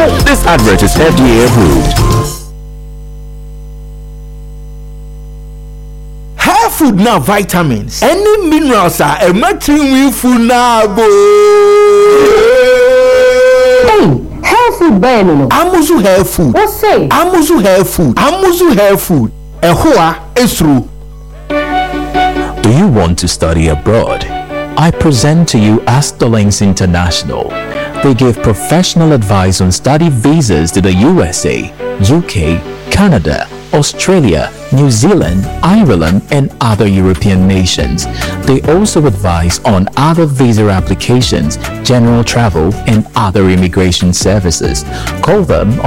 This advert is FDA approved. Hair food now vitamins. Any minerals are a matching food now. Hair food no. Amuzu hair food. What say? Amuzu hair food. Amuzu hair food. Ehua esru. Do you want to study abroad? I present to you Asterlinks International. They give professional advice on study visas to the USA, UK, Canada, Australia, New Zealand, Ireland, and other European nations. They also advise on other visa applications, general travel, and other immigration services. Call them